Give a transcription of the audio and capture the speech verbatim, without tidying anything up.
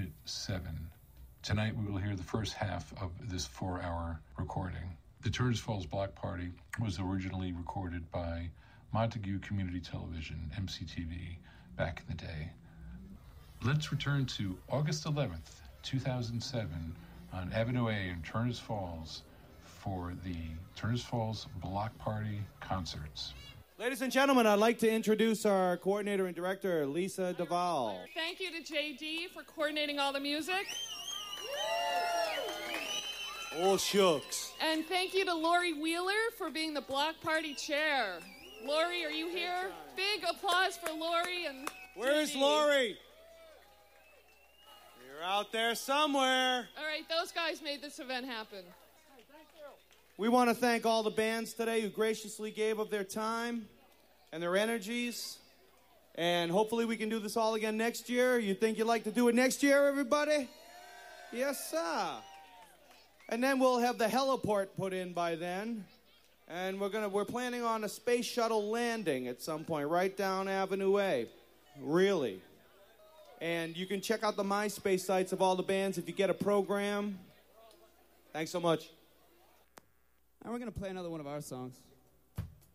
Unit seven. Tonight we will hear the first half of this four-hour recording. The Turners Falls Block Party was originally recorded by Montague Community Television, M C T V, back in the day. Let's return to August eleventh, two thousand seven, on Avenue A in Turners Falls for the Turners Falls Block Party concerts. Ladies and gentlemen, I'd like to introduce our coordinator and director, Lisa Duvall. Thank you to J D for coordinating all the music. Oh, shucks. And thank you to Lori Wheeler for being the block party chair. Lori, are you here? Big applause for Lori and Where's J D. Lori? You're out there somewhere. All right, those guys made this event happen. We want to thank all the bands today who graciously gave of their time and their energies. And hopefully we can do this all again next year. You think you'd like to do it next year, everybody? Yes, sir. And then we'll have the heliport put in by then. And we're gonna we're planning on a space shuttle landing at some point right down Avenue A. Really. And you can check out the MySpace sites of all the bands if you get a program. Thanks so much. And we're going to play another one of our songs.